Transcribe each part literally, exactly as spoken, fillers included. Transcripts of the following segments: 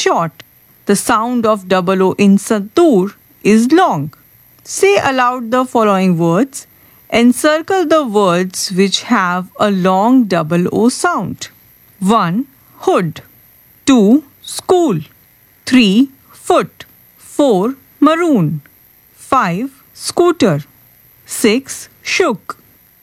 short. The sound of double O in Santoor is long. Say aloud the following words. Encircle the words which have a long double O sound. one. Hood. two. School. three. Foot. four. Maroon. five. Scooter. six. Shook.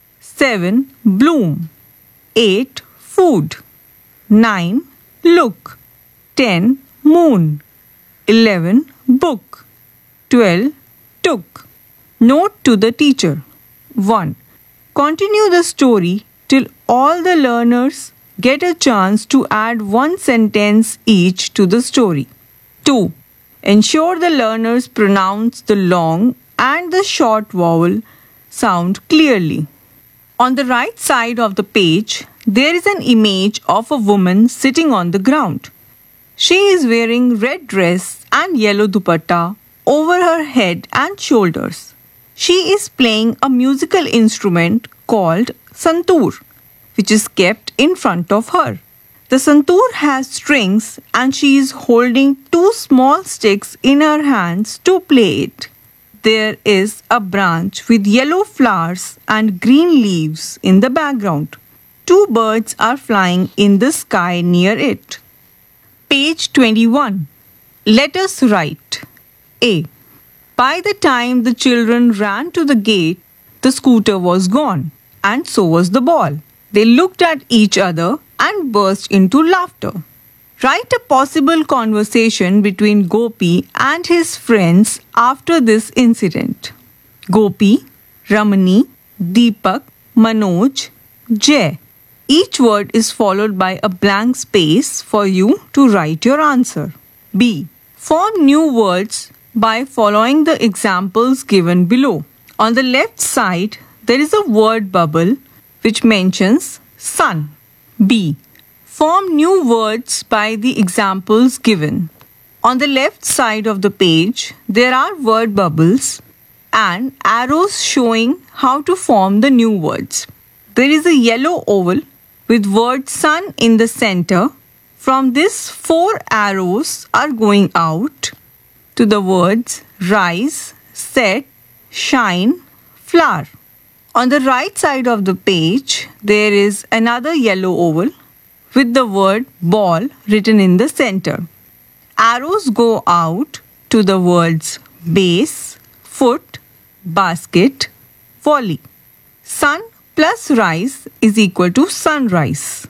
seven. Bloom. eight. Food. nine. Look. ten. Moon. eleven. Book. twelve. Took. Note to the teacher. one. Continue the story till all the learners get a chance to add one sentence each to the story. two. Ensure the learners pronounce the long and the short vowel sound clearly. On the right side of the page, there is an image of a woman sitting on the ground. She is wearing red dress and yellow dupatta over her head and shoulders. She is playing a musical instrument called santoor, which is kept in front of her. The santoor has strings and she is holding two small sticks in her hands to play it. There is a branch with yellow flowers and green leaves in the background. Two birds are flying in the sky near it. Page twenty-one. Let us write. A. By the time the children ran to the gate, the scooter was gone, and so was the ball. They looked at each other and burst into laughter. Write a possible conversation between Gopi and his friends after this incident. Gopi, Ramani, Deepak, Manoj, Jay. Each word is followed by a blank space for you to write your answer. B. Form new words by following the examples given below. On the left side, there is a word bubble which mentions sun. B. Form new words by the examples given. On the left side of the page, there are word bubbles and arrows showing how to form the new words. There is a yellow oval with word sun in the center. From this, four arrows are going out to the words rise, set, shine, flower. On the right side of the page, there is another yellow oval with the word ball written in the center. Arrows go out to the words base, foot, basket, volley. Sun plus rise is equal to sunrise.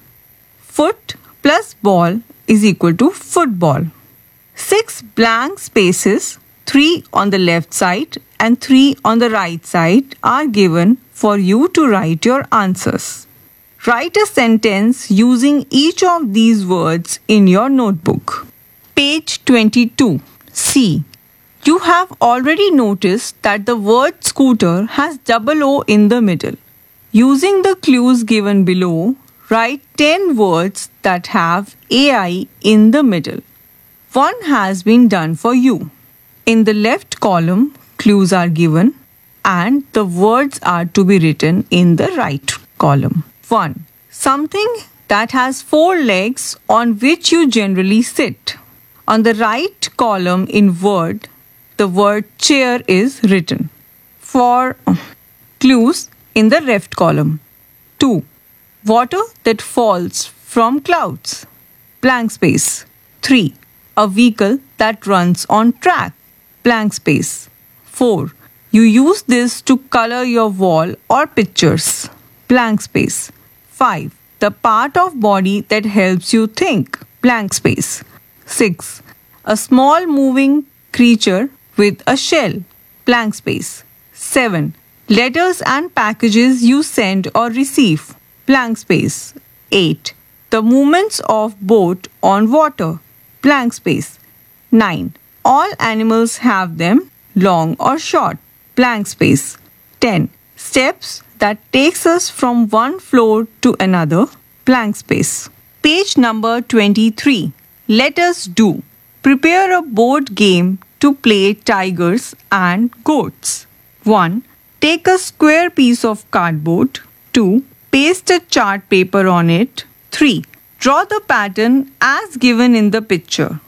Foot plus ball is equal to football. Six blank spaces, three on the left side and three on the right side, are given for you to write your answers. Write a sentence using each of these words in your notebook. Page twenty-two. C. You have already noticed that the word scooter has double O in the middle. Using the clues given below, write ten words that have A I in the middle. One has been done for you. In the left column, clues are given and the words are to be written in the right column. one. Something that has four legs on which you generally sit. On the right column in word, the word chair is written. For clues in the left column. two. Water that falls from clouds. Blank space. three. A vehicle that runs on track. Blank space. four. You use this to color your wall or pictures. Blank space. five. The part of body that helps you think. Blank space. six. A small moving creature with a shell. Blank space. seven. Letters and packages you send or receive. Blank space. eight. The movements of boat on water. Blank space. nine. All animals have them, long or short. Blank space. ten. Steps that takes us from one floor to another. Blank space. Page number twenty-three. Let us do. Prepare a board game to play tigers and goats. one. Take a square piece of cardboard. two. Paste a chart paper on it. three. Draw the pattern as given in the picture.